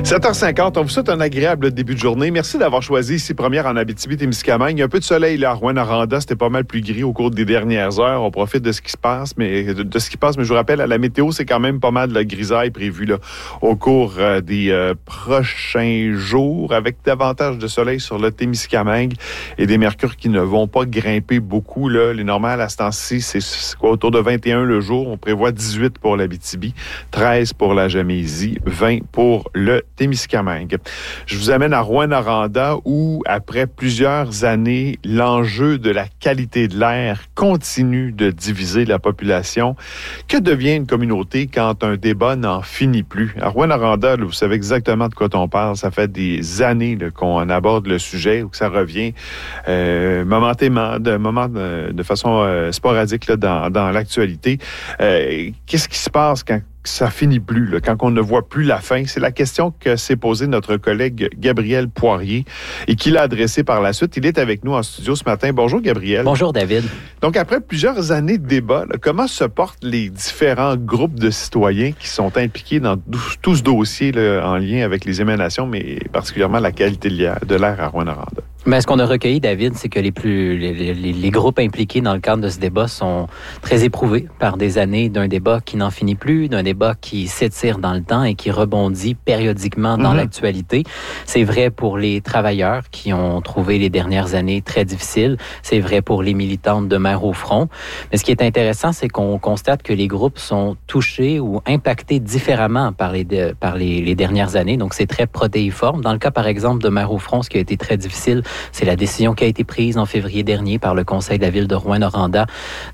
7h50, on vous souhaite un agréable début de journée. Merci d'avoir choisi ici Première en Abitibi-Témiscamingue. Il y a un peu de soleil là à Rouyn-Noranda, c'était pas mal plus gris au cours des dernières heures. On profite de ce qui se passe, mais je vous rappelle, à la météo, c'est quand même pas mal de la grisaille prévue là, au cours des prochains jours, avec davantage de soleil sur le Témiscamingue et des mercures qui ne vont pas grimper beaucoup. Là. Les normales à ce temps-ci, c'est quoi, autour de 21 le jour. On prévoit 18 pour l'Abitibi, 13 pour la Gamésie, 20 pour le Témiscamingue. Je vous amène à Rouyn-Noranda où, après plusieurs années, l'enjeu de la qualité de l'air continue de diviser la population. Que devient une communauté quand un débat n'en finit plus? À Rouyn-Noranda, vous savez exactement de quoi on parle. Ça fait des années là, qu'on aborde le sujet ou que ça revient momentanément, de façon sporadique là, dans l'actualité. Qu'est-ce qui se passe quand ça finit plus, là, quand on ne voit plus la fin? C'est la question que s'est posée notre collègue Gabriel Poirier et qu'il a adressée par la suite. Il est avec nous en studio ce matin. Bonjour, Gabriel. Bonjour, David. Donc, après plusieurs années de débat, là, comment se portent les différents groupes de citoyens qui sont impliqués dans tout ce dossier là, en lien avec les émanations, mais particulièrement la qualité de l'air à Rouyn-Noranda? Mais ce qu'on a recueilli, David, c'est que les groupes impliqués dans le cadre de ce débat sont très éprouvés par des années d'un débat qui n'en finit plus, d'un débat qui s'étire dans le temps et qui rebondit périodiquement dans l'actualité. C'est vrai pour les travailleurs qui ont trouvé les dernières années très difficiles. C'est vrai pour les militantes de Mères au front. Mais ce qui est intéressant, c'est qu'on constate que les groupes sont touchés ou impactés différemment par les dernières années. Donc, c'est très protéiforme. Dans le cas, par exemple, de Mères au front, ce qui a été très difficile, c'est la décision qui a été prise en février dernier par le Conseil de la ville de Rouyn-Noranda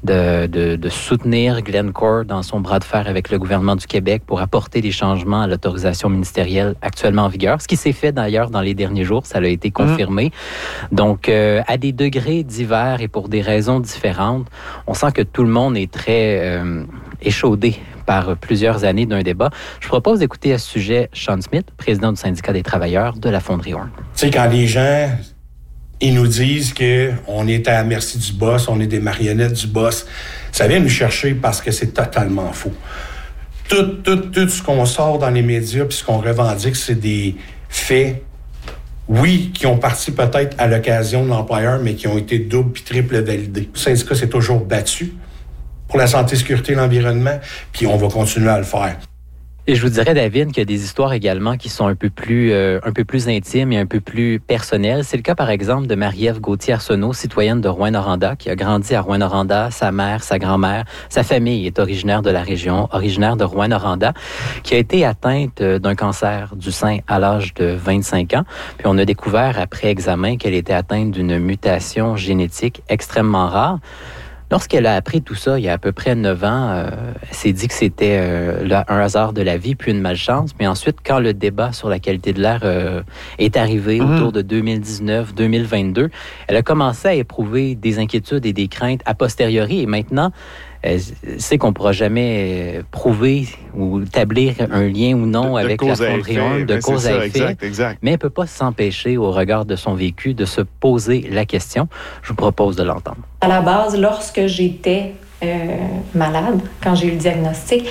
de soutenir Glencore dans son bras de fer avec le gouvernement du Québec pour apporter des changements à l'autorisation ministérielle actuellement en vigueur. Ce qui s'est fait d'ailleurs dans les derniers jours, ça a été confirmé. Donc, à des degrés divers et pour des raisons différentes, on sent que tout le monde est très échaudé par plusieurs années d'un débat. Je vous propose d'écouter à ce sujet Sean Smith, président du syndicat des travailleurs de la Fonderie Horn. Tu sais, quand les gens ils nous disent qu'on est à la merci du boss, on est des marionnettes du boss, ça vient nous chercher parce que c'est totalement faux. Tout ce qu'on sort dans les médias puis ce qu'on revendique, c'est des faits, oui, qui ont parti peut-être à l'occasion de l'employeur, mais qui ont été double puis triple validés. Le syndicat s'est toujours battu pour la santé, sécurité et l'environnement, puis on va continuer à le faire. Et je vous dirais, David, qu'il y a des histoires également qui sont un peu plus intimes et un peu plus personnelles. C'est le cas, par exemple, de Marie-Ève Gauthier-Arsenault, citoyenne de Rouyn-Noranda, qui a grandi à Rouyn-Noranda. Sa mère, sa grand-mère, sa famille est originaire de la région, originaire de Rouyn-Noranda, qui a été atteinte d'un cancer du sein à l'âge de 25 ans. Puis on a découvert, après examen, qu'elle était atteinte d'une mutation génétique extrêmement rare. Lorsqu'elle a appris tout ça, il y a à peu près 9 ans, elle s'est dit que c'était un hasard de la vie, puis une malchance. Mais ensuite, quand le débat sur la qualité de l'air est arrivé autour de 2019-2022, elle a commencé à éprouver des inquiétudes et des craintes a posteriori. Et maintenant, elle sait qu'on ne pourra jamais prouver ou établir un lien ou non avec la Fonderie Horn de cause à effet. Exact. Mais elle ne peut pas s'empêcher, au regard de son vécu, de se poser la question. Je vous propose de l'entendre. À la base, lorsque j'étais malade, quand j'ai eu le diagnostic,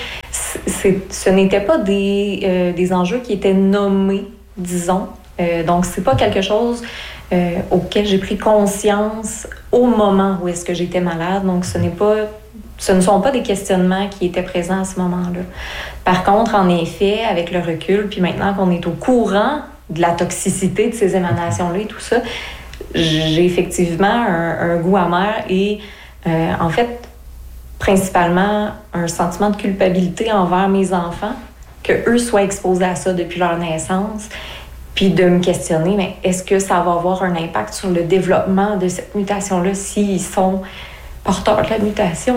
ce n'était pas des enjeux qui étaient nommés, disons. Donc, c'est pas quelque chose auquel j'ai pris conscience au moment où est-ce que j'étais malade. Donc, ce ne sont pas des questionnements qui étaient présents à ce moment-là. Par contre, en effet, avec le recul, puis maintenant qu'on est au courant de la toxicité de ces émanations-là et tout ça, j'ai effectivement un goût amer et, en fait, principalement un sentiment de culpabilité envers mes enfants, qu'eux soient exposés à ça depuis leur naissance, puis de me questionner, mais est-ce que ça va avoir un impact sur le développement de cette mutation-là s'ils sont porteurs de la mutation?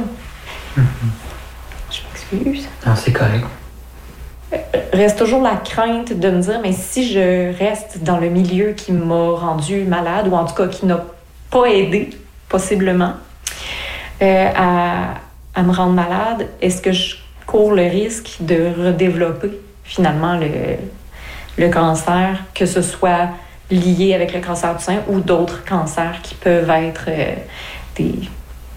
Je m'excuse. Non, c'est correct. Reste toujours la crainte de me dire, mais si je reste dans le milieu qui m'a rendu malade, ou en tout cas qui n'a pas aidé, possiblement, à me rendre malade, est-ce que je cours le risque de redévelopper finalement le cancer, que ce soit lié avec le cancer du sein ou d'autres cancers qui peuvent être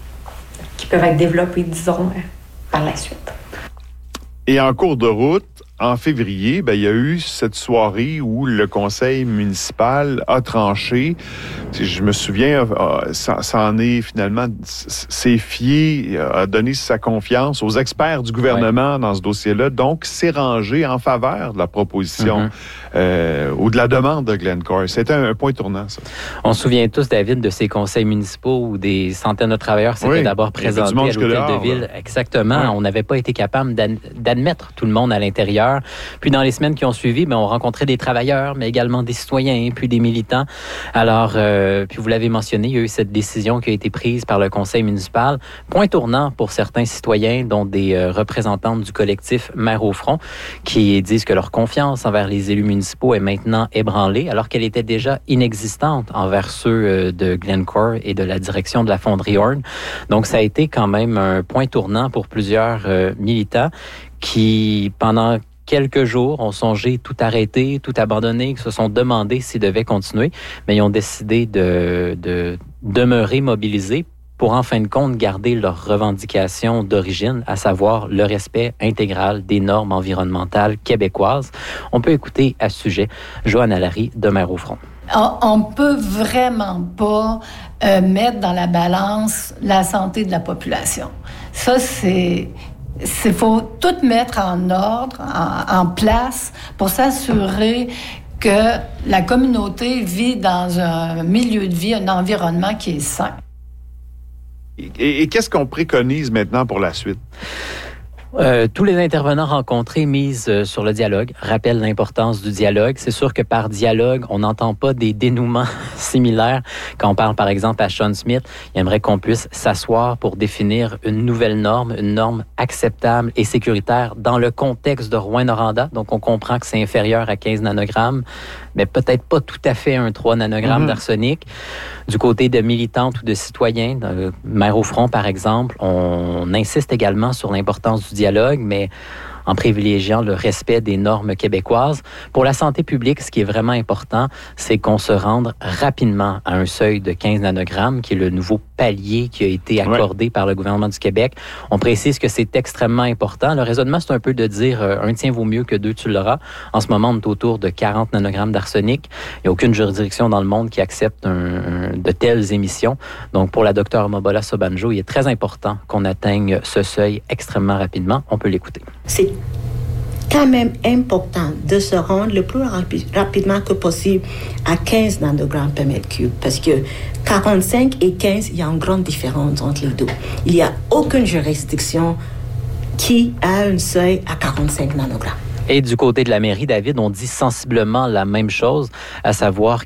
développés, disons, par la suite. Et en cours de route, en février, il y a eu cette soirée où le conseil municipal a tranché. Je me souviens, ça en est finalement, s'est fié, a donné sa confiance aux experts du gouvernement dans ce dossier-là. Donc, s'est rangé en faveur de la proposition ou de la demande de Glencore. C'était un point tournant, ça. On se souvient tous, David, de ces conseils municipaux où des centaines de travailleurs s'étaient d'abord présentés à l'hôtel de ville. Là. Exactement. Ouais. On n'avait pas été capable d'admettre tout le monde à l'intérieur. Puis dans les semaines qui ont suivi, on rencontrait des travailleurs, mais également des citoyens, puis des militants. Alors, puis vous l'avez mentionné, il y a eu cette décision qui a été prise par le conseil municipal. Point tournant pour certains citoyens, dont des représentantes du collectif Maires au front, qui disent que leur confiance envers les élus municipaux est maintenant ébranlée, alors qu'elle était déjà inexistante envers ceux de Glencore et de la direction de la fonderie Horn. Donc, ça a été quand même un point tournant pour plusieurs militants qui, pendant quelques jours, ont songé tout arrêter, tout abandonner, qui se sont demandé s'ils devaient continuer, mais ils ont décidé de demeurer mobilisés pour, en fin de compte, garder leurs revendications d'origine, à savoir le respect intégral des normes environnementales québécoises. On peut écouter à ce sujet Joanne Allary de Maires au front. On peut vraiment pas mettre dans la balance la santé de la population. Ça, il faut tout mettre en ordre, en place pour s'assurer que la communauté vit dans un milieu de vie, un environnement qui est sain. Et qu'est-ce qu'on préconise maintenant pour la suite? Tous les intervenants rencontrés misent sur le dialogue, rappellent l'importance du dialogue. C'est sûr que par dialogue, on n'entend pas des dénouements similaires. Quand on parle, par exemple, à Sean Smith, il aimerait qu'on puisse s'asseoir pour définir une nouvelle norme, une norme acceptable et sécuritaire dans le contexte de Rouyn-Noranda. Donc, on comprend que c'est inférieur à 15 nanogrammes, mais peut-être pas tout à fait un 3 nanogrammes d'arsenic. Du côté de militantes ou de citoyens, Maires au front, par exemple, on insiste également sur l'importance du dialogue, mais en privilégiant le respect des normes québécoises. Pour la santé publique, ce qui est vraiment important, c'est qu'on se rende rapidement à un seuil de 15 nanogrammes, qui est le nouveau palier qui a été accordé par le gouvernement du Québec. On précise que c'est extrêmement important. Le raisonnement, c'est un peu de dire un tien vaut mieux que deux, tu l'auras. En ce moment, on est autour de 40 nanogrammes d'arsenic. Il n'y a aucune juridiction dans le monde qui accepte de telles émissions. Donc, pour la docteure Mobola Sobanjo, il est très important qu'on atteigne ce seuil extrêmement rapidement. On peut l'écouter. C'est quand même important de se rendre le plus rapidement que possible à 15 nanogrammes par mètre cube, parce que 45 et 15, il y a une grande différence entre les deux. Il n'y a aucune juridiction qui a un seuil à 45 nanogrammes. Et du côté de la mairie, David, on dit sensiblement la même chose, à savoir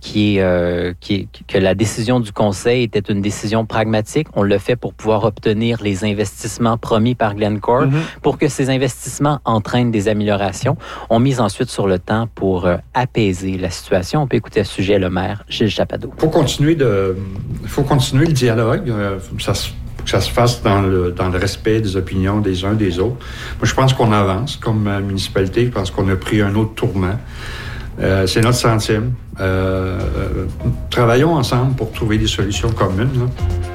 que la décision du conseil était une décision pragmatique. On le fait pour pouvoir obtenir les investissements promis par Glencore, pour que ces investissements entraînent des améliorations. On mise ensuite sur le temps pour apaiser la situation. On peut écouter à ce sujet le maire Gilles Chapado. Il faut continuer le dialogue. Que ça se fasse dans le respect des opinions des uns des autres. Moi, je pense qu'on avance comme municipalité. Je pense qu'on a pris un autre tournant. C'est notre 100e. Travaillons ensemble pour trouver des solutions communes. Là.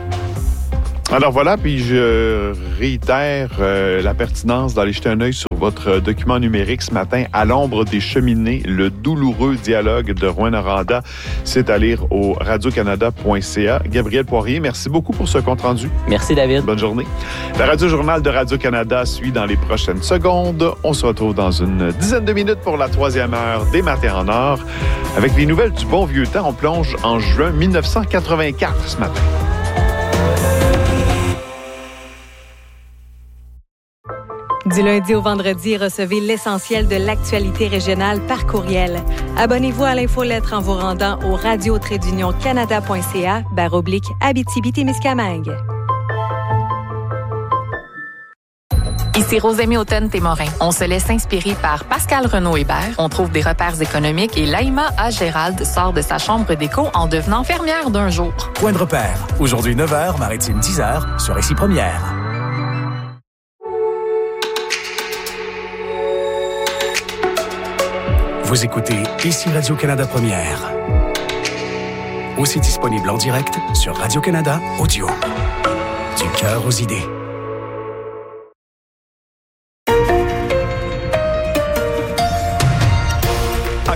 Alors voilà, puis je réitère la pertinence d'aller jeter un œil sur votre document numérique ce matin, À l'ombre des cheminées, le douloureux dialogue de Rouyn-Noranda. C'est à lire au radiocanada.ca. Gabriel Poirier, merci beaucoup pour ce compte-rendu. Merci, David. Bonne journée. Le Radio-Journal de Radio-Canada suit dans les prochaines secondes. On se retrouve dans une dizaine de minutes pour la 3e heure des Matins en or. Avec les nouvelles du bon vieux temps, on plonge en juin 1984 ce matin. Du lundi au vendredi, recevez l'essentiel de l'actualité régionale par courriel. Abonnez-vous à l'infolettre en vous rendant au radio-canada.ca/Abitibi-Témiscamingue. Ici Rosemée Automne-Témorin. On se laisse inspirer par Pascal Renaud-Hébert. On trouve des repères économiques et Laïma A. Gérald sort de sa chambre d'écho en devenant fermière d'un jour. Point de repère. Aujourd'hui 9h, Maritime 10h, sur Ici Première. Vous écoutez Ici Radio-Canada Première. Aussi disponible en direct sur Radio-Canada Audio. Du cœur aux idées.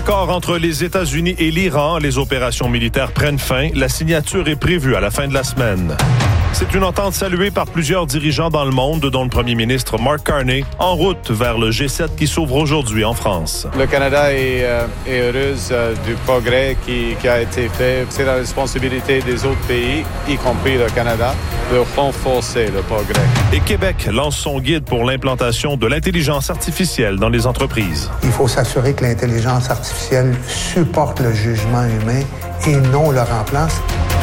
Accord entre les États-Unis et l'Iran. Les opérations militaires prennent fin. La signature est prévue à la fin de la semaine. C'est une entente saluée par plusieurs dirigeants dans le monde, dont le premier ministre Mark Carney, en route vers le G7 qui s'ouvre aujourd'hui en France. Le Canada est heureuse du progrès qui a été fait. C'est la responsabilité des autres pays, y compris le Canada, de renforcer le progrès. Et Québec lance son guide pour l'implantation de l'intelligence artificielle dans les entreprises. Il faut s'assurer que l'intelligence artificielle supporte le jugement humain et non le remplace.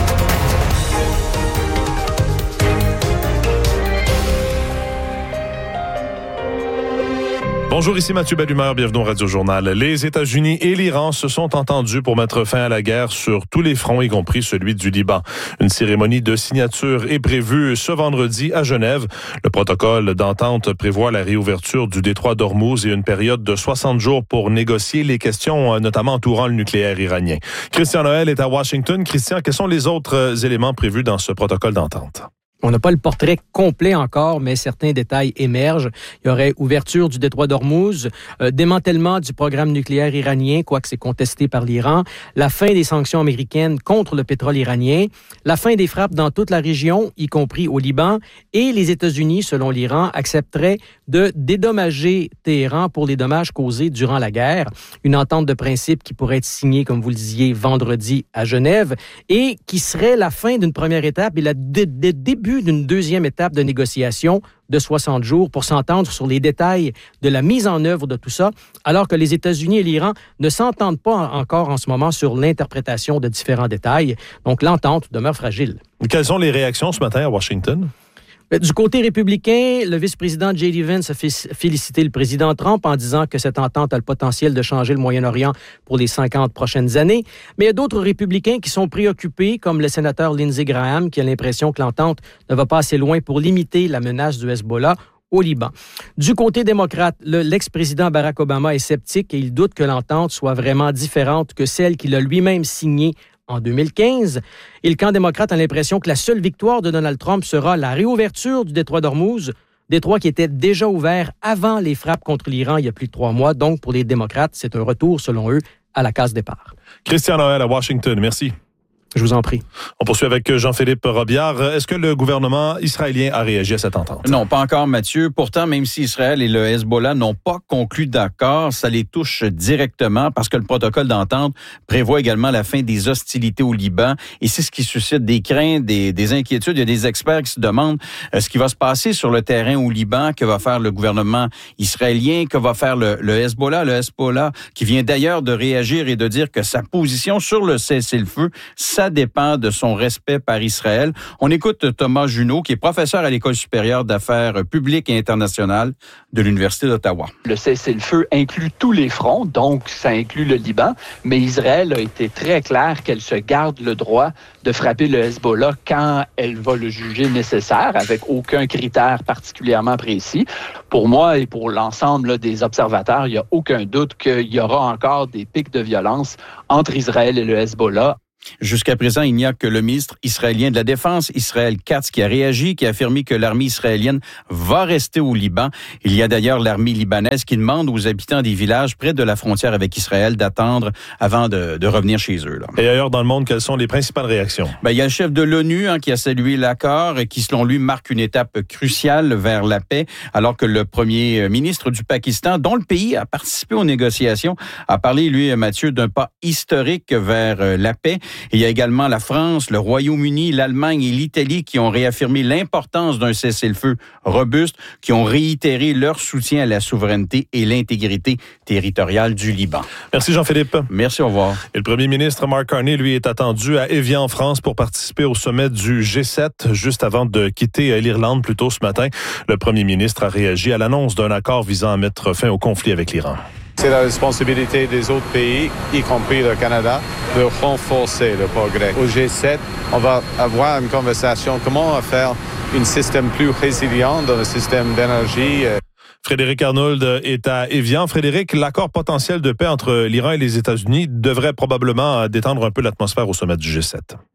Bonjour, ici Mathieu Bellumeur, bienvenue au Radio Journal. Les États-Unis et l'Iran se sont entendus pour mettre fin à la guerre sur tous les fronts, y compris celui du Liban. Une cérémonie de signature est prévue ce vendredi à Genève. Le protocole d'entente prévoit la réouverture du détroit d'Ormuz et une période de 60 jours pour négocier les questions, notamment entourant le nucléaire iranien. Christian Noël est à Washington. Christian, quels sont les autres éléments prévus dans ce protocole d'entente? On n'a pas le portrait complet encore, mais certains détails émergent. Il y aurait ouverture du détroit d'Ormuz, démantèlement du programme nucléaire iranien, quoique c'est contesté par l'Iran, la fin des sanctions américaines contre le pétrole iranien, la fin des frappes dans toute la région, y compris au Liban, et les États-Unis, selon l'Iran, accepteraient de dédommager Téhéran pour les dommages causés durant la guerre. Une entente de principe qui pourrait être signée, comme vous le disiez, vendredi à Genève, et qui serait la fin d'une première étape et le début d'une deuxième étape de négociation de 60 jours pour s'entendre sur les détails de la mise en œuvre de tout ça, alors que les États-Unis et l'Iran ne s'entendent pas encore en ce moment sur l'interprétation de différents détails. Donc, l'entente demeure fragile. Quelles sont les réactions ce matin à Washington? Du côté républicain, le vice-président J.D. Vance a félicité le président Trump en disant que cette entente a le potentiel de changer le Moyen-Orient pour les 50 prochaines années. Mais il y a d'autres républicains qui sont préoccupés, comme le sénateur Lindsey Graham, qui a l'impression que l'entente ne va pas assez loin pour limiter la menace du Hezbollah au Liban. Du côté démocrate, l'ex-président Barack Obama est sceptique et il doute que l'entente soit vraiment différente que celle qu'il a lui-même signée en 2015. Et le camp démocrate a l'impression que la seule victoire de Donald Trump sera la réouverture du détroit d'Ormuz, détroit qui était déjà ouvert avant les frappes contre l'Iran il y a plus de 3 mois. Donc, pour les démocrates, c'est un retour, selon eux, à la case départ. Christian Noël à Washington, merci. Je vous en prie. On poursuit avec Jean-Philippe Robillard. Est-ce que le gouvernement israélien a réagi à cette entente? Non, pas encore, Mathieu. Pourtant, même si Israël et le Hezbollah n'ont pas conclu d'accord, ça les touche directement parce que le protocole d'entente prévoit également la fin des hostilités au Liban. Et c'est ce qui suscite des craintes, des inquiétudes. Il y a des experts qui se demandent ce qui va se passer sur le terrain au Liban, que va faire le gouvernement israélien, que va faire le Hezbollah. Le Hezbollah qui vient d'ailleurs de réagir et de dire que sa position sur le cessez-le-feu, ça dépend de son respect par Israël. On écoute Thomas Junot, qui est professeur à l'École supérieure d'affaires publiques et internationales de l'Université d'Ottawa. Le cessez-le-feu inclut tous les fronts, donc ça inclut le Liban, mais Israël a été très clair qu'elle se garde le droit de frapper le Hezbollah quand elle va le juger nécessaire, avec aucun critère particulièrement précis. Pour moi et pour l'ensemble des observateurs, il n'y a aucun doute qu'il y aura encore des pics de violence entre Israël et le Hezbollah. Jusqu'à présent, il n'y a que le ministre israélien de la Défense, Israël Katz, qui a réagi, qui a affirmé que l'armée israélienne va rester au Liban. Il y a d'ailleurs l'armée libanaise qui demande aux habitants des villages près de la frontière avec Israël d'attendre avant de revenir chez eux. Là. Et ailleurs dans le monde, quelles sont les principales réactions? Il y a le chef de l'ONU qui a salué l'accord et qui, selon lui, marque une étape cruciale vers la paix, alors que le premier ministre du Pakistan, dont le pays a participé aux négociations, a parlé, lui, Mathieu, d'un pas historique vers la paix. Et il y a également la France, le Royaume-Uni, l'Allemagne et l'Italie qui ont réaffirmé l'importance d'un cessez-le-feu robuste, qui ont réitéré leur soutien à la souveraineté et l'intégrité territoriale du Liban. Merci Jean-Philippe. Merci, au revoir. Et le premier ministre Mark Carney, lui, est attendu à Évian en France pour participer au sommet du G7, juste avant de quitter l'Irlande plus tôt ce matin. Le premier ministre a réagi à l'annonce d'un accord visant à mettre fin au conflit avec l'Iran. C'est la responsabilité des autres pays, y compris le Canada, de renforcer le progrès. Au G7, on va avoir une conversation comment faire un système plus résilient dans le système d'énergie. Frédéric Arnould est à Évian. Frédéric, l'accord potentiel de paix entre l'Iran et les États-Unis devrait probablement détendre un peu l'atmosphère au sommet du G7.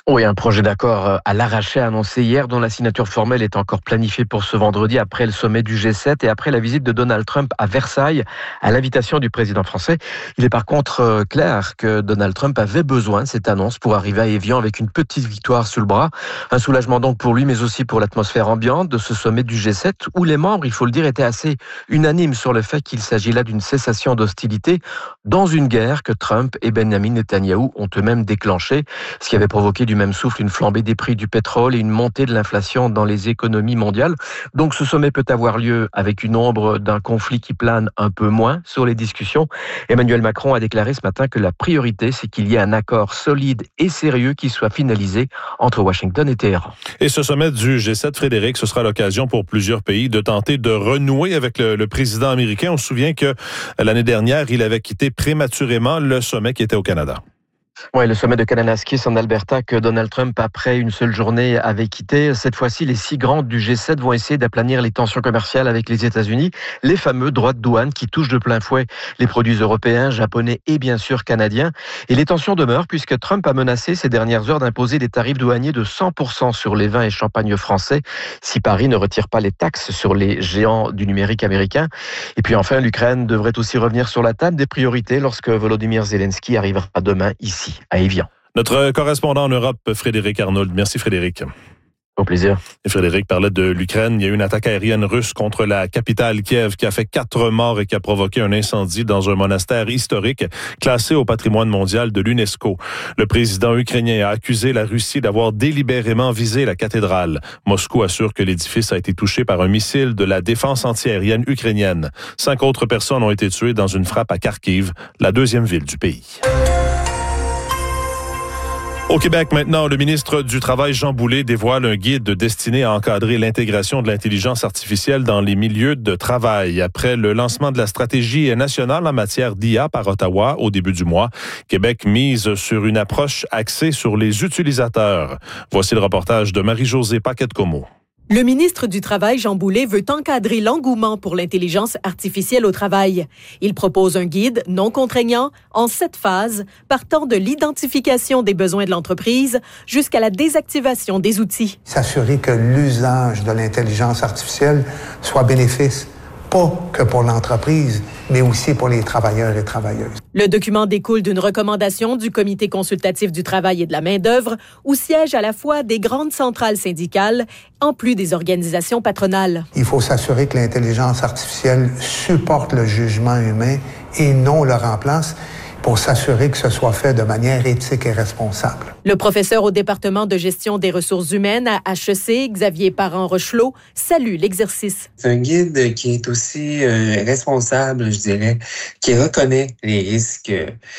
Oui, un projet d'accord à l'arraché annoncé hier, dont la signature formelle est encore planifiée pour ce vendredi après le sommet du G7 et après la visite de Donald Trump à Versailles à l'invitation du président français. Il est par contre clair que Donald Trump avait besoin de cette annonce pour arriver à Évian avec une petite victoire sous le bras. Un soulagement donc pour lui, mais aussi pour l'atmosphère ambiante de ce sommet du G7 où les membres, il faut le dire, étaient assez unanimes sur le fait qu'il s'agit là d'une cessation d'hostilité dans une guerre que Trump et Benjamin Netanyahou ont eux-mêmes déclenchée, ce qui avait provoqué du même souffle une flambée des prix du pétrole et une montée de l'inflation dans les économies mondiales. Donc ce sommet peut avoir lieu avec une ombre d'un conflit qui plane un peu moins sur les discussions. Emmanuel Macron a déclaré ce matin que la priorité, c'est qu'il y ait un accord solide et sérieux qui soit finalisé entre Washington et Téhéran. Et ce sommet du G7, Frédéric, ce sera l'occasion pour plusieurs pays de tenter de renouer avec le président américain. On se souvient que l'année dernière, il avait quitté prématurément le sommet qui était au Canada. Oui, le sommet de Kananaskis en Alberta que Donald Trump, après une seule journée, avait quitté. Cette fois-ci, les 6 grands du G7 vont essayer d'aplanir les tensions commerciales avec les États-Unis, les fameux droits de douane qui touchent de plein fouet les produits européens, japonais et bien sûr canadiens. Et les tensions demeurent puisque Trump a menacé ces dernières heures d'imposer des tarifs douaniers de 100% sur les vins et champagnes français si Paris ne retire pas les taxes sur les géants du numérique américain. Et puis enfin, l'Ukraine devrait aussi revenir sur la table des priorités lorsque Volodymyr Zelensky arrivera demain ici à Évian. Notre correspondant en Europe, Frédéric Arnould. Merci Frédéric. Au plaisir. Et Frédéric parlait de l'Ukraine. Il y a eu une attaque aérienne russe contre la capitale Kiev qui a fait 4 morts et qui a provoqué un incendie dans un monastère historique classé au patrimoine mondial de l'UNESCO. Le président ukrainien a accusé la Russie d'avoir délibérément visé la cathédrale. Moscou assure que l'édifice a été touché par un missile de la défense antiaérienne ukrainienne. 5 autres personnes ont été tuées dans une frappe à Kharkiv, la 2e ville du pays. Au Québec, maintenant, le ministre du Travail, Jean Boulet, dévoile un guide destiné à encadrer l'intégration de l'intelligence artificielle dans les milieux de travail. Après le lancement de la stratégie nationale en matière d'IA par Ottawa au début du mois, Québec mise sur une approche axée sur les utilisateurs. Voici le reportage de Marie-Josée Paquette-Comeau. Le ministre du Travail, Jean Boulet, veut encadrer l'engouement pour l'intelligence artificielle au travail. Il propose un guide non contraignant en 7 phases, partant de l'identification des besoins de l'entreprise jusqu'à la désactivation des outils. S'assurer que l'usage de l'intelligence artificielle soit bénéfice, pas que pour l'entreprise, mais aussi pour les travailleurs et travailleuses. Le document découle d'une recommandation du Comité consultatif du travail et de la main-d'œuvre, où siègent à la fois des grandes centrales syndicales, en plus des organisations patronales. Il faut s'assurer que l'intelligence artificielle supporte le jugement humain et non le remplace, pour s'assurer que ce soit fait de manière éthique et responsable. Le professeur au département de gestion des ressources humaines à HEC, Xavier Parent-Rochelot, salue l'exercice. C'est un guide qui est aussi responsable, je dirais, qui reconnaît les risques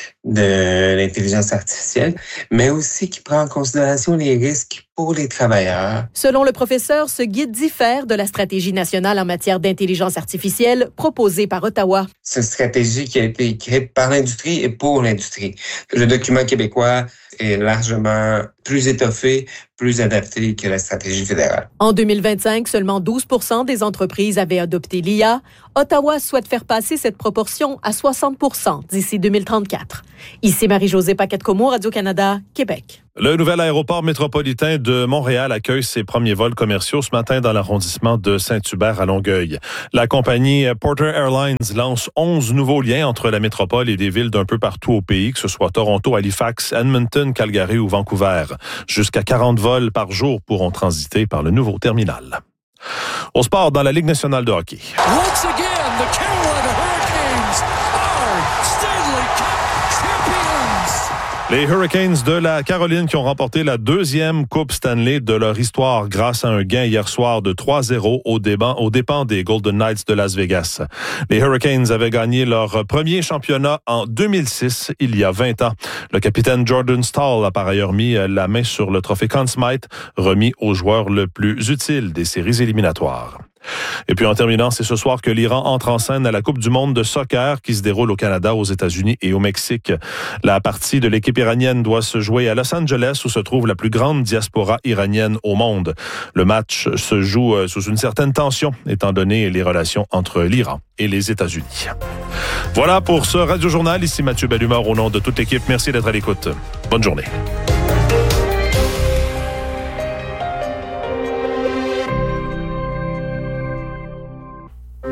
de l'intelligence artificielle, mais aussi qui prend en considération les risques pour les travailleurs. Selon le professeur, ce guide diffère de la stratégie nationale en matière d'intelligence artificielle proposée par Ottawa. C'est une stratégie qui a été écrite par l'industrie et pour l'industrie. Le document québécois est largement plus étoffé, plus adapté que la stratégie fédérale. En 2025, seulement 12% des entreprises avaient adopté l'IA. Ottawa souhaite faire passer cette proportion à 60% d'ici 2034. Ici Marie-Josée Paquette-Comeau, Radio-Canada, Québec. Le nouvel aéroport métropolitain de Montréal accueille ses premiers vols commerciaux ce matin dans l'arrondissement de Saint-Hubert à Longueuil. La compagnie Porter Airlines lance 11 nouveaux liens entre la métropole et des villes d'un peu partout au pays, que ce soit Toronto, Halifax, Edmonton, Calgary ou Vancouver. Jusqu'à 40 vols par jour pourront transiter par le nouveau terminal. Au sport, dans la Ligue nationale de hockey. Once again, the Carolina Hurricanes are Stanley Cup champions. Les Hurricanes de la Caroline qui ont remporté la 2e Coupe Stanley de leur histoire grâce à un gain hier soir de 3-0 aux dépens des Golden Knights de Las Vegas. Les Hurricanes avaient gagné leur premier championnat en 2006, il y a 20 ans. Le capitaine Jordan Staal a par ailleurs mis la main sur le trophée Conn Smythe, remis au joueur le plus utile des séries éliminatoires. Et puis en terminant, c'est ce soir que l'Iran entre en scène à la Coupe du monde de soccer qui se déroule au Canada, aux États-Unis et au Mexique. La partie de l'équipe iranienne doit se jouer à Los Angeles où se trouve la plus grande diaspora iranienne au monde. Le match se joue sous une certaine tension étant donné les relations entre l'Iran et les États-Unis. Voilà pour ce Radio Journal. Ici Mathieu Bellumeur au nom de toute l'équipe. Merci d'être à l'écoute. Bonne journée.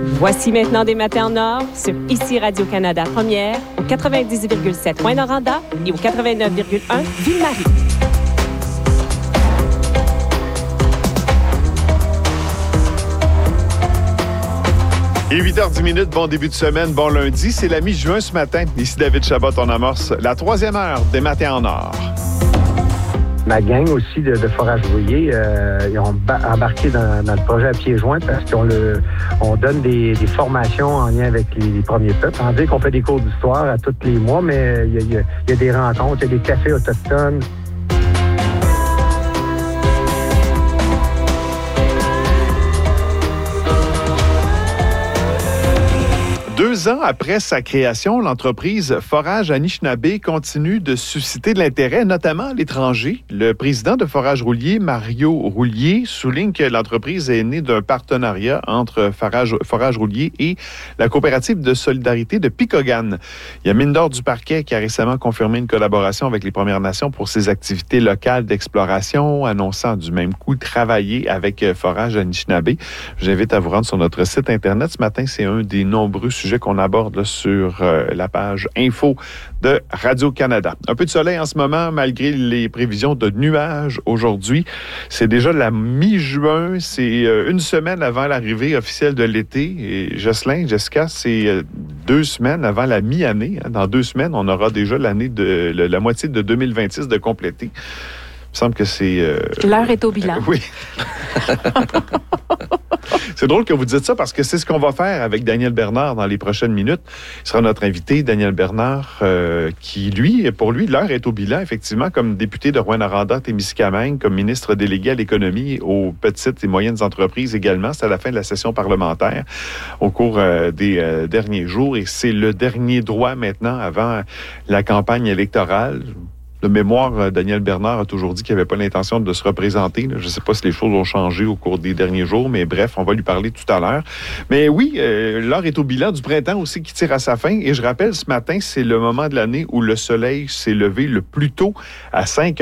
Voici maintenant des matins en or sur Ici Radio-Canada Première, au 90,7 Rouyn-Noranda et au 89,1 Ville-Marie. Et 8h10, bon début de semaine, bon lundi. C'est la mi-juin ce matin. Ici David Chabot, on amorce la 3e heure des matins en or. Ma gang aussi de forage rouillé, ils ont embarqué dans le projet à pieds joints parce qu'on donne des formations en lien avec les premiers peuples. On dit qu'on fait des cours d'histoire à tous les mois, mais il y a des rencontres, il y a des cafés autochtones. 2 ans après sa création, l'entreprise Forage Anishinaabe continue de susciter de l'intérêt, notamment à l'étranger. Le président de Forage Rouillé, Mario Roulier, souligne que l'entreprise est née d'un partenariat entre Forage Rouillé et la coopérative de solidarité de Picogan. Il y a Mine d'or du Parquet qui a récemment confirmé une collaboration avec les Premières Nations pour ses activités locales d'exploration, annonçant du même coup travailler avec Forage Anishinaabe. J'invite à vous rendre sur notre site Internet. Ce matin, c'est un des nombreux sujets qu'on aborde là, sur la page info de Radio-Canada. Un peu de soleil en ce moment, malgré les prévisions de nuages aujourd'hui. C'est déjà la mi-juin, c'est une semaine avant l'arrivée officielle de l'été. Et Jocelyn, Jessica, c'est 2 semaines avant la mi-année. Dans 2 semaines, on aura déjà l'année de la moitié de 2026 de compléter. Il me semble que c'est... L'heure est au bilan. Oui. C'est drôle que vous dites ça parce que c'est ce qu'on va faire avec Daniel Bernard dans les prochaines minutes. Il sera notre invité, Daniel Bernard, qui, pour lui, l'heure est au bilan, effectivement, comme député de Rouyn-Noranda-Témiscamingue, comme ministre délégué à l'économie, aux petites et moyennes entreprises également. C'est à la fin de la session parlementaire au cours des derniers jours. Et c'est le dernier droit maintenant avant la campagne électorale. De mémoire, Daniel Bernard a toujours dit qu'il n'avait pas l'intention de se représenter. Je ne sais pas si les choses ont changé au cours des derniers jours, mais bref, on va lui parler tout à l'heure. Mais oui, l'heure est au bilan du printemps aussi qui tire à sa fin. Et je rappelle, ce matin, c'est le moment de l'année où le soleil s'est levé le plus tôt à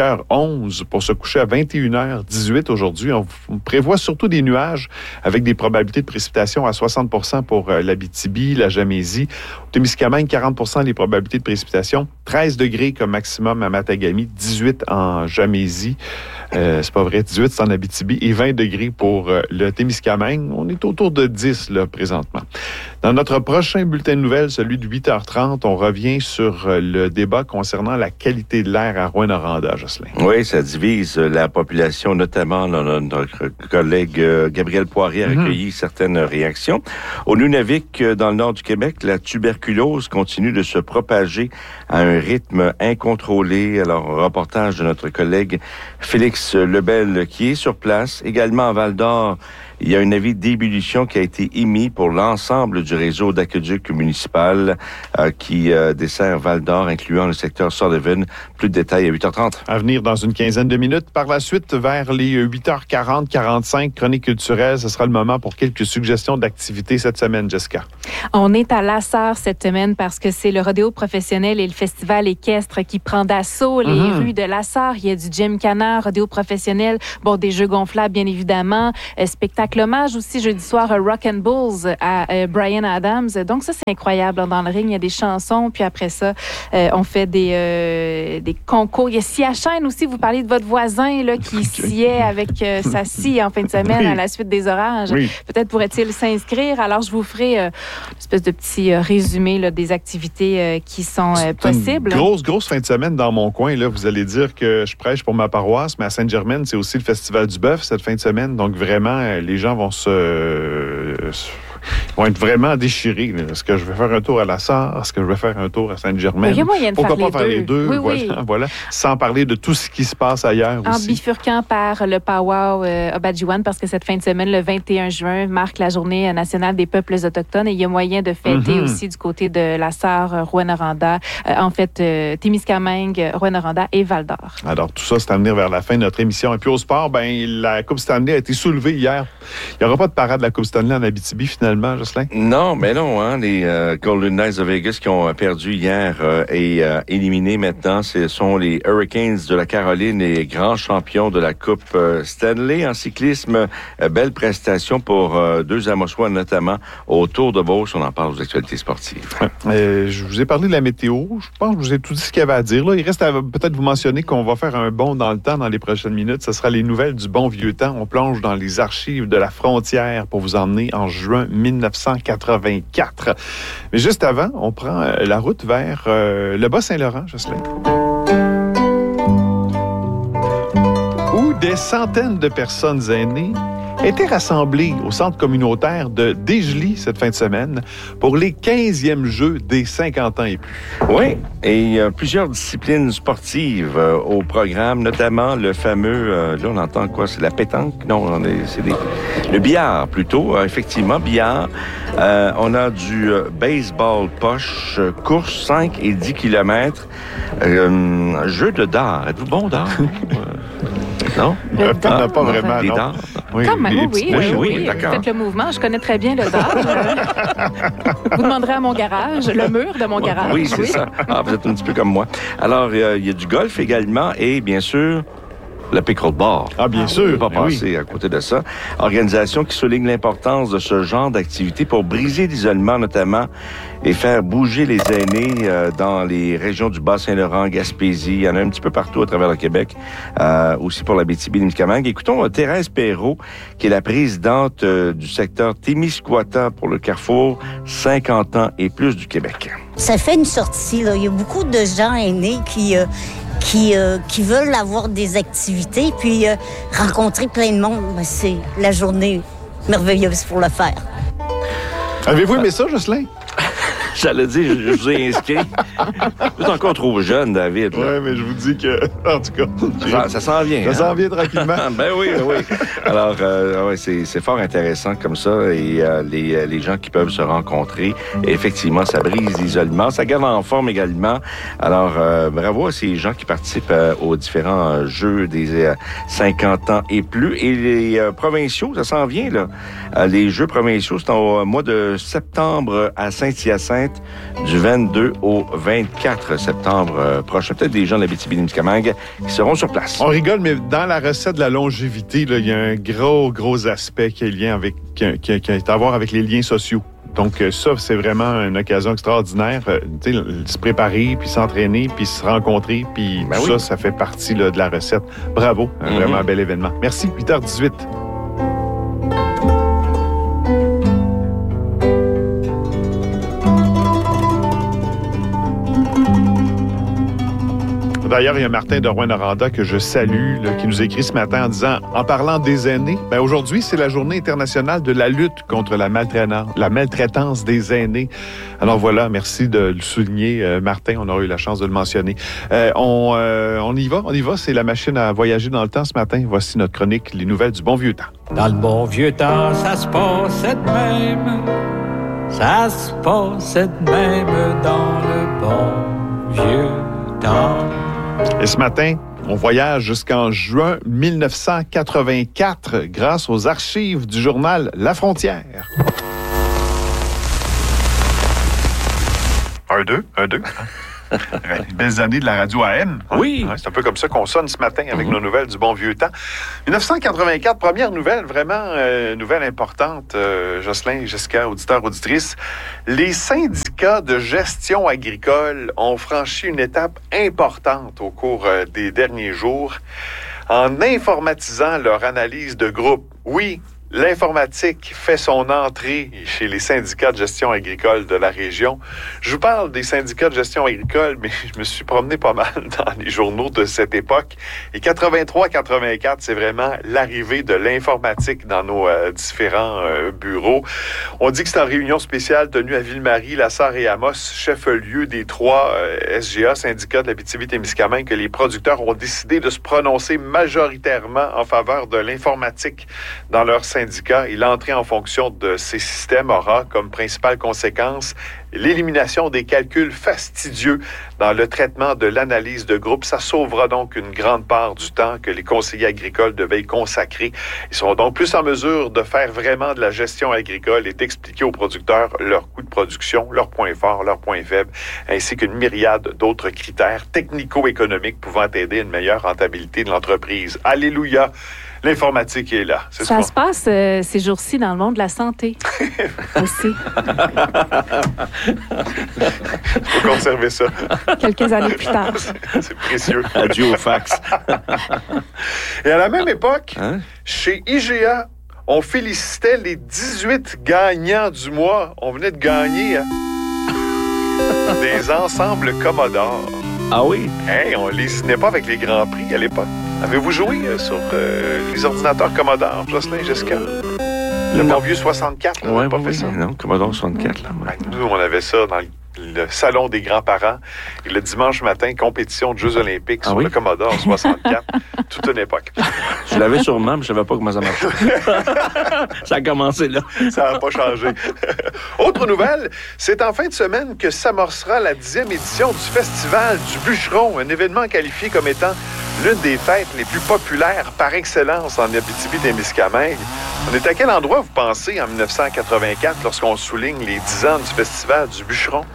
5h11 pour se coucher à 21h18 aujourd'hui. On prévoit surtout des nuages avec des probabilités de précipitation à 60% pour l'Abitibi, la Gamésie. Au Témiscamingue, 40% les probabilités de précipitation. 13 degrés comme maximum à Matagami, 18 en Gamésie, c'est pas vrai, 18 c'est en Abitibi et 20 degrés pour le Témiscamingue. On est autour de 10 là, présentement. Dans notre prochain bulletin de nouvelles, celui de 8h30, on revient sur le débat concernant la qualité de l'air à Rouyn-Noranda, Jocelyn. Oui, ça divise la population, notamment notre collègue Gabriel Poirier a recueilli certaines réactions. Au Nunavik, dans le nord du Québec, la tuberculose continue de se propager à un rythme incontrôlé. Alors, reportage de notre collègue Félix Lebel qui est sur place. Également à Val-d'Or, il y a un avis d'ébullition qui a été émis pour l'ensemble du réseau d'aqueduc municipal qui dessert Val-d'Or, incluant le secteur Sullivan. Plus de détails à 8h30. À venir dans une quinzaine de minutes. Par la suite, vers les 8h40, 45, chronique culturelle, ce sera le moment pour quelques suggestions d'activités cette semaine, Jessica. On est à Lassar cette semaine parce que c'est le rodéo professionnel et le festival équestre qui prend d'assaut les rues de Lassar. Il y a du gymkhana, rodéo professionnel, bon, des jeux gonflables, bien évidemment, spectacle hommage aussi jeudi soir Rock and Bulls à Bryan Adams. Donc ça, c'est incroyable. Dans le ring, il y a des chansons, puis après ça, on fait des concours. Il y a scie à chaîne aussi. Vous parlez de votre voisin là, qui sciait avec sa scie en fin de semaine à la suite des orages. Oui. Peut-être pourrait-il s'inscrire. Alors, je vous ferai une espèce de petit résumé là, des activités qui sont possibles. Une grosse fin de semaine dans mon coin. Là. Vous allez dire que je prêche pour ma paroisse, mais à Sainte-Germaine, c'est aussi le Festival du Bœuf cette fin de semaine. Donc, vraiment, les gens vont vont être vraiment déchirés. Là. Est-ce que je vais faire un tour à la Sarre? Est-ce que je vais faire un tour à Sainte-Germaine? Il y a moyen de Pourquoi pas faire les deux? Oui, voilà. Sans parler de tout ce qui se passe ailleurs aussi. En bifurquant par le powwow Obadjiwan, parce que cette fin de semaine, le 21 juin, marque la Journée nationale des peuples autochtones et il y a moyen de fêter aussi du côté de la Sarre, Rouyn-Noranda, Témiscamingue, Rouyn-Noranda et Val-d'Or. Alors, tout ça, c'est à venir vers la fin de notre émission. Et puis au sport, la Coupe Stanley a été soulevée hier. Il n'y aura pas de parade de la Coupe Stanley en Abitibi, finalement. finalement, Jocelyn? Non, mais non. Hein, les Golden Knights de Vegas qui ont perdu hier et éliminé maintenant, ce sont les Hurricanes de la Caroline, les grands champions de la Coupe Stanley en cyclisme. Belle prestation pour deux Amossois, notamment au Tour de Beauce. On en parle aux actualités sportives. Je vous ai parlé de la météo. Je pense que je vous ai tout dit ce qu'il y avait à dire. Là, il reste à peut-être vous mentionner qu'on va faire un bond dans le temps dans les prochaines minutes. Ce sera les nouvelles du bon vieux temps. On plonge dans les archives de la frontière pour vous emmener en juin 1984. Mais juste avant, on prend la route vers le Bas-Saint-Laurent, Jocelyn. Où des centaines de personnes aînées étaient rassemblés au centre communautaire de Desjely cette fin de semaine pour les 15e Jeux des 50 ans et plus. Oui, et il y a plusieurs disciplines sportives au programme, notamment le fameux, là on entend quoi, c'est la pétanque? Non, le billard plutôt, effectivement, billard. On a du baseball poche, course 5 et 10 km, jeu de dard. Êtes-vous bon dard? Non? Pas vraiment, des non. dards? Oui, quand même, oui, d'accord. Faites le mouvement. Je connais très bien le dard. Vous demanderez à mon garage, le mur de mon garage. Oui, c'est ça. Ah, vous êtes un petit peu comme moi. Alors, il y a du golf également et, bien sûr, le pickleball. Ah, bien sûr. On ne peut pas passer à côté de ça. Organisation qui souligne l'importance de ce genre d'activité pour briser l'isolement, notamment, et faire bouger les aînés dans les régions du Bas-Saint-Laurent, Gaspésie. Il y en a un petit peu partout à travers le Québec, aussi pour l'Abitibi-Témiscamingue. Écoutons Thérèse Perrault, qui est la présidente du secteur Témiscouata pour le Carrefour 50 ans et plus du Québec. Ça fait une sortie, là. Il y a beaucoup de gens aînés qui veulent avoir des activités, puis rencontrer plein de monde. Ben, c'est la journée merveilleuse pour le faire. Avez-vous aimé ça, Jocelyn? J'allais dire, je vous ai inscrit. Vous êtes encore trop jeune, David. Oui, mais je vous dis que, en tout cas... Ça s'en vient. Ça s'en vient tranquillement. Ben oui. Alors, c'est fort intéressant comme ça. Et les gens qui peuvent se rencontrer, effectivement, ça brise l'isolement. Ça garde en forme également. Alors, bravo à ces gens qui participent aux différents jeux des 50 ans et plus. Et les provinciaux, ça s'en vient, là. Les jeux provinciaux, c'est au mois de septembre à Saint-Hyacinthe, du 22 au 24 septembre prochain. Peut-être des gens de l'Abitibi-Témiscamingue qui seront sur place. On rigole, mais dans la recette de la longévité, là, il y a un gros aspect qui est à voir avec les liens sociaux. Donc ça, c'est vraiment une occasion extraordinaire. Se préparer, puis s'entraîner, puis se rencontrer, puis ça fait partie là, de la recette. Bravo, vraiment un bel événement. Merci, 8h18. D'ailleurs, il y a Martin de Rouyn-Noranda que je salue, là, qui nous écrit ce matin en disant, en parlant des aînés, aujourd'hui, c'est la journée internationale de la lutte contre la maltraitance des aînés. Alors voilà, merci de le souligner, Martin, on aura eu la chance de le mentionner. On y va, c'est la machine à voyager dans le temps ce matin. Voici notre chronique, les nouvelles du bon vieux temps. Dans le bon vieux temps, ça se passait de même. Ça se passait de même dans le bon vieux temps. Et ce matin, on voyage jusqu'en juin 1984 grâce aux archives du journal La Frontière. 1-2. Belles années de la radio AM. Hein? Oui. C'est un peu comme ça qu'on sonne ce matin avec nos nouvelles du bon vieux temps. 1984, première nouvelle, vraiment nouvelle importante, Jocelyn, Jessica, auditeurs, auditrices. Les syndicats de gestion agricole ont franchi une étape importante au cours des derniers jours en informatisant leur analyse de groupe. Oui, l'informatique fait son entrée chez les syndicats de gestion agricole de la région. Je vous parle des syndicats de gestion agricole, mais je me suis promené pas mal dans les journaux de cette époque. Et 83-84, c'est vraiment l'arrivée de l'informatique dans nos différents bureaux. On dit que c'est en réunion spéciale tenue à Ville-Marie, La Sarre et Amos, chef-lieu des 3 SGA, syndicats de l'Abitibi-Témiscamingue, que les producteurs ont décidé de se prononcer majoritairement en faveur de l'informatique dans leur syndicat syndicat et l'entrée en fonction de ces systèmes aura comme principale conséquence l'élimination des calculs fastidieux dans le traitement de l'analyse de groupe. Ça sauvera donc une grande part du temps que les conseillers agricoles devaient y consacrer. Ils seront donc plus en mesure de faire vraiment de la gestion agricole et d'expliquer aux producteurs leurs coûts de production, leurs points forts, leurs points faibles, ainsi qu'une myriade d'autres critères technico-économiques pouvant aider à une meilleure rentabilité de l'entreprise. Alléluia! L'informatique est là. Ça se passe ces jours-ci dans le monde de la santé aussi. Faut conserver ça. Quelques années plus tard. C'est précieux. Adieu au fax. Et à la même époque, chez IGA, on félicitait les 18 gagnants du mois. On venait de gagner des ensembles Commodore. Ah oui? Hey, on les signait pas avec les grands prix à l'époque. Avez-vous joué sur les ordinateurs Commodore, Jocelyn et Jessica? Le bon vieux 64, là, on n'a pas fait ça. Non, Commodore 64. Là, ouais. Nous, on avait ça dans le salon des grands-parents. Et le dimanche matin, compétition de Jeux olympiques sur le Commodore 64. Toute une époque. Je l'avais sûrement, mais je ne savais pas comment ça marchait. Ça a commencé là. Ça n'a pas changé. Autre nouvelle, c'est en fin de semaine que s'amorcera la 10e édition du Festival du Bûcheron, un événement qualifié comme étant l'une des fêtes les plus populaires par excellence en Abitibi-Témiscamingue. On est à quel endroit, vous pensez, en 1984, lorsqu'on souligne les 10 ans du Festival du Bûcheron?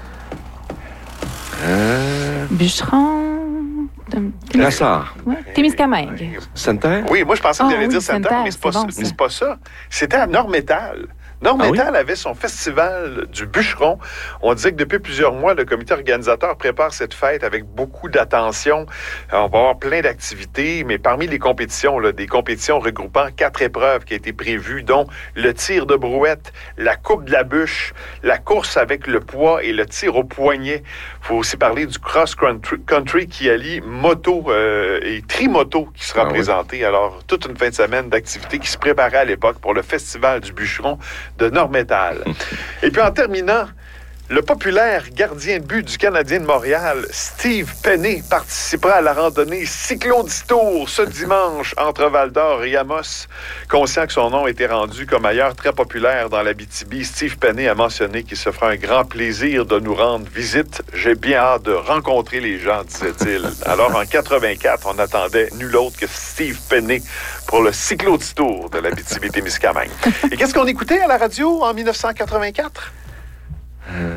Bûcheron... Brassard. Ouais. Témiscamingue. Santerre? Oui, moi je pensais que j'allais dire Santerre, Santerre, mais c'est pas ça. C'était à Nord-Métal. Nord-Métal avait son festival du bûcheron. On disait que depuis plusieurs mois, le comité organisateur prépare cette fête avec beaucoup d'attention. On va avoir plein d'activités, mais parmi les compétitions, là, des compétitions regroupant 4 épreuves qui ont été prévues, dont le tir de brouette, la coupe de la bûche, la course avec le poids et le tir au poignet. Il faut aussi parler du cross-country qui allie moto et trimoto qui sera présenté. Alors, toute une fin de semaine d'activités qui se préparaient à l'époque pour le festival du bûcheron de Nord-Métal. Et puis en terminant, le populaire gardien de but du Canadien de Montréal, Steve Penney, participera à la randonnée Cyclo-Ditour ce dimanche entre Val-d'Or et Amos. Conscient que son nom a été rendu comme ailleurs très populaire dans l'Abitibi, Steve Penney a mentionné qu'il se fera un grand plaisir de nous rendre visite. J'ai bien hâte de rencontrer les gens, disait-il. Alors en 84, on attendait nul autre que Steve Penney pour le Cyclo-Ditour de l'Abitibi-Témiscamingue. Et qu'est-ce qu'on écoutait à la radio en 1984?